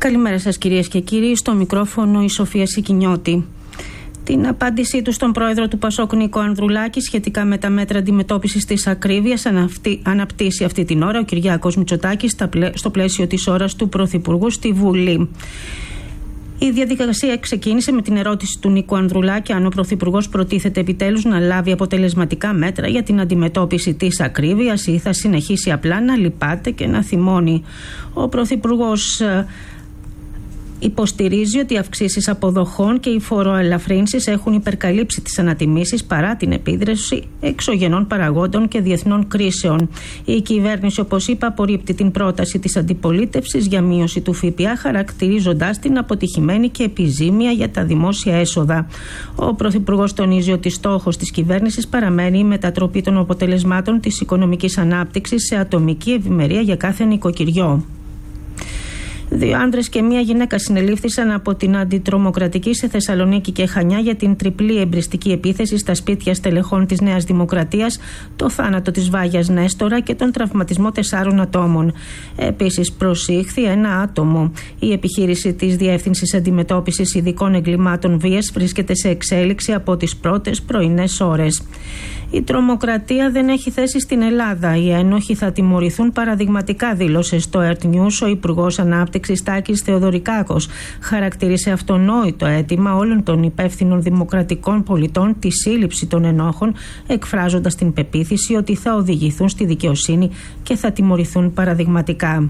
Καλημέρα σας κυρίες και κύριοι, στο μικρόφωνο η Σοφία Σικινιώτη. Την απάντησή του στον πρόεδρο του Πασόκ Νίκο Ανδρουλάκη σχετικά με τα μέτρα αντιμετώπισης της ακρίβειας αναπτύσσει αυτή την ώρα ο Κυριάκος Μητσοτάκης στο πλαίσιο της ώρας του Πρωθυπουργού στη Βουλή. Η διαδικασία ξεκίνησε με την ερώτηση του Νίκου Ανδρουλάκη αν ο Πρωθυπουργός προτίθεται επιτέλους να λάβει αποτελεσματικά μέτρα για την αντιμετώπιση της ακρίβειας ή θα συνεχίσει απλά να λυπάται και να θυμώνει. Ο Πρωθυπουργός υποστηρίζει ότι οι αυξήσεις αποδοχών και οι φοροελαφρύνσεις έχουν υπερκαλύψει τις ανατιμήσεις παρά την επίδραση εξωγενών παραγόντων και διεθνών κρίσεων. Η κυβέρνηση, όπως είπα, απορρίπτει την πρόταση της αντιπολίτευσης για μείωση του ΦΠΑ, χαρακτηρίζοντας την αποτυχημένη και επιζήμια για τα δημόσια έσοδα. Ο Πρωθυπουργός τονίζει ότι στόχος της κυβέρνησης παραμένει η μετατροπή των αποτελεσμάτων της οικονομικής ανάπτυξης σε ατομική ευημερία για κάθε νοικοκυριό. 2 άντρες και 1 γυναίκα συνελήφθησαν από την αντιτρομοκρατική σε Θεσσαλονίκη και Χανιά για την τριπλή εμπριστική επίθεση στα σπίτια στελεχών της Νέας Δημοκρατίας, το θάνατο της Βάγιας Νέστορα και τον τραυματισμό 4 ατόμων. Επίσης προσήχθη 1 άτομο. Η επιχείρηση της Διεύθυνσης Αντιμετώπισης Ειδικών Εγκλημάτων Βίας βρίσκεται σε εξέλιξη από τις πρώτες πρωινές ώρες. Η τρομοκρατία δεν έχει θέση στην Ελλάδα. Οι ένοχοι θα τιμωρηθούν παραδειγματικά, δήλωσε στο Earth News ο Υπουργός Ανάπτυξης Τάκης Θεοδωρικάκος. Χαρακτήρισε αυτονόητο αίτημα όλων των υπεύθυνων δημοκρατικών πολιτών τη σύλληψη των ενόχων, εκφράζοντας την πεποίθηση ότι θα οδηγηθούν στη δικαιοσύνη και θα τιμωρηθούν παραδειγματικά.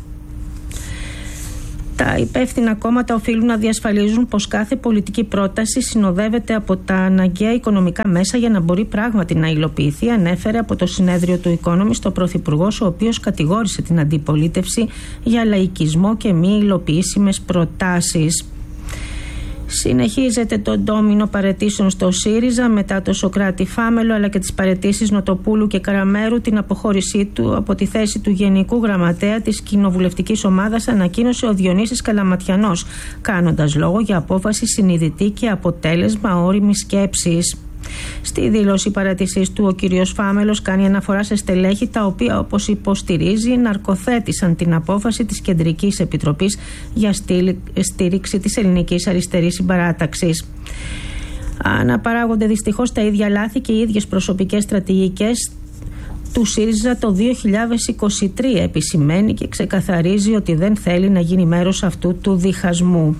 Τα υπεύθυνα κόμματα οφείλουν να διασφαλίζουν πως κάθε πολιτική πρόταση συνοδεύεται από τα αναγκαία οικονομικά μέσα για να μπορεί πράγματι να υλοποιηθεί, ανέφερε από το συνέδριο του Economist ο Πρωθυπουργός, ο οποίος κατηγόρησε την αντιπολίτευση για λαϊκισμό και μη υλοποιήσιμες προτάσεις. Συνεχίζεται το ντόμινο παραιτήσεων στο ΣΥΡΙΖΑ μετά το Σωκράτη Φάμελο αλλά και τις παραιτήσεις Νοτοπούλου και Καραμέρου. Την αποχώρησή του από τη θέση του Γενικού Γραμματέα της κοινοβουλευτικής ομάδας ανακοίνωσε ο Διονύσης Καλαματιανός, κάνοντας λόγο για απόφαση συνειδητή και αποτέλεσμα όριμης σκέψης. Στη δήλωση παρατησής του, ο κ. Φάμελος κάνει αναφορά σε στελέχη τα οποία, όπως υποστηρίζει, ναρκοθέτησαν την απόφαση της Κεντρικής Επιτροπής για στήριξη της ελληνικής αριστερής συμπαράταξης. Αναπαράγονται δυστυχώς τα ίδια λάθη και οι ίδιες προσωπικές στρατηγικές του ΣΥΡΙΖΑ το 2023, επισημαίνει και ξεκαθαρίζει ότι δεν θέλει να γίνει μέρος αυτού του διχασμού.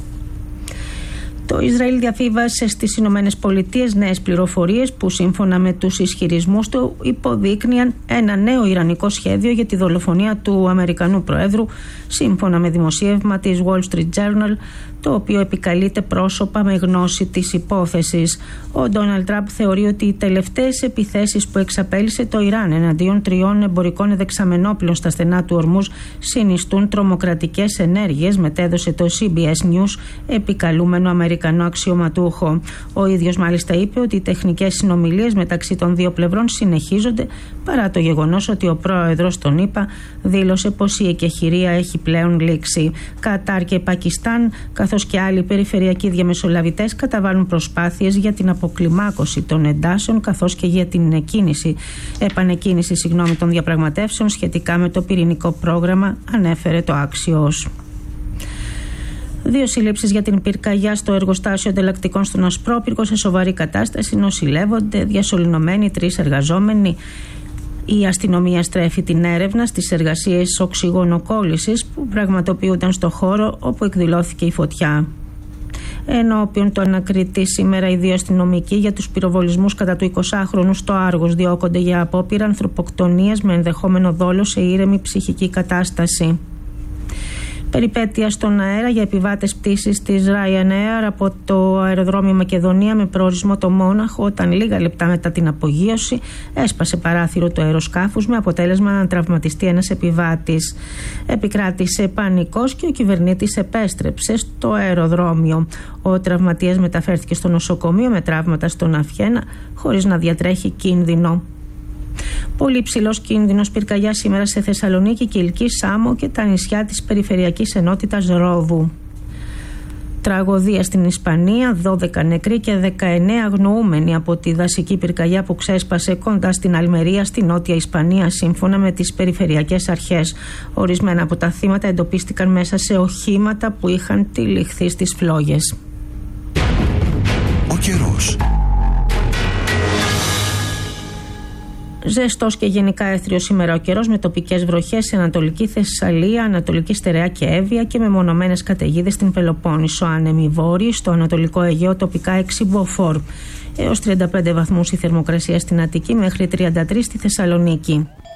Το Ισραήλ διαφύβασε στις Ηνωμένες Πολιτείες νέες πληροφορίες που σύμφωνα με τους ισχυρισμούς του υποδείκνυαν ένα νέο ιρανικό σχέδιο για τη δολοφονία του Αμερικανού Προέδρου, σύμφωνα με δημοσίευμα της Wall Street Journal, το οποίο επικαλείται πρόσωπα με γνώση της υπόθεσης. Ο Ντόναλντ Τραμπ θεωρεί ότι οι τελευταίες επιθέσεις που εξαπέλυσε το Ιράν εναντίον 3 εμπορικών εδεξαμενόπλων στα στενά του Ορμούζ συνιστούν τρομοκρατικές ενέργειες, μετέδωσε το CBS News επικαλούμενο Αμερικανό αξιωματούχο. Ο ίδιος μάλιστα είπε ότι οι τεχνικές συνομιλίες μεταξύ των 2 πλευρών συνεχίζονται παρά το γεγονός ότι ο πρόεδρος των ΗΠΑ δήλωσε πως η εκεχηρία έχει πλέον λήξει. Κατάρ και Πακιστάν καθώς και άλλοι περιφερειακοί διαμεσολαβητές καταβάλουν προσπάθειες για την αποκλιμάκωση των εντάσεων καθώς και για την επανεκκίνηση των διαπραγματεύσεων σχετικά με το πυρηνικό πρόγραμμα, ανέφερε το Axios. 2 συλλήψεις για την πυρκαγιά στο εργοστάσιο ανταλλακτικών στον Ασπρόπυργο σε σοβαρή κατάσταση, νοσηλεύονται διασωληνωμένοι 3 εργαζόμενοι. Η αστυνομία στρέφει την έρευνα στις εργασίες οξυγονοκόλλησης που πραγματοποιούνταν στο χώρο όπου εκδηλώθηκε η φωτιά. Ενώπιον του ανακριτή σήμερα, οι 2 αστυνομικοί για τους πυροβολισμούς κατά του 20χρονου στο Άργος διώκονται για απόπειρα ανθρωποκτονίας με ενδεχόμενο δόλο σε ήρεμη ψυχική κατάσταση. Περιπέτεια στον αέρα για επιβάτες πτήσης της Ryanair από το αεροδρόμιο Μακεδονία με προορισμό το Μόναχο, όταν λίγα λεπτά μετά την απογείωση έσπασε παράθυρο του αεροσκάφους με αποτέλεσμα να τραυματιστεί ένας επιβάτης. Επικράτησε πανικός και ο κυβερνήτης επέστρεψε στο αεροδρόμιο. Ο τραυματίας μεταφέρθηκε στο νοσοκομείο με τραύματα στον αφιένα χωρίς να διατρέχει κίνδυνο. Πολύ ψηλός κίνδυνος πυρκαγιάς σήμερα σε Θεσσαλονίκη, Κιλκή, Σάμο και τα νησιά της περιφερειακής ενότητας Ρόδου. Τραγωδία στην Ισπανία, 12 νεκροί και 19 αγνοούμενοι από τη δασική πυρκαγιά που ξέσπασε κοντά στην Αλμερία, στη νότια Ισπανία, σύμφωνα με τις περιφερειακές αρχές. Ορισμένα από τα θύματα εντοπίστηκαν μέσα σε οχήματα που είχαν τυλιχθεί στις φλόγες. Ο καιρός. Ζεστός και γενικά έθριος σήμερα ο καιρός, με τοπικές βροχές σε Ανατολική Θεσσαλία, Ανατολική Στερεά και Εύβοια και μεμονωμένες καταιγίδες στην Πελοπόννησο. Άνεμοι βόρειοι, στο Ανατολικό Αιγαίο τοπικά 6 μποφόρ. Έως 35 βαθμούς η θερμοκρασία στην Αττική, μέχρι 33 στη Θεσσαλονίκη.